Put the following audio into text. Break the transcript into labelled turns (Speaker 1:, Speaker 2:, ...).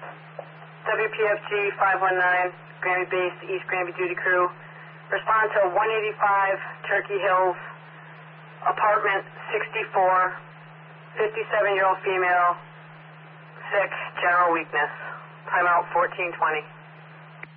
Speaker 1: WPFG 519, Granby Base, East Granby Duty Crew. Respond to 185 Turkey Hills, apartment 64, 57-year-old female, sick, general weakness. Timeout 1420.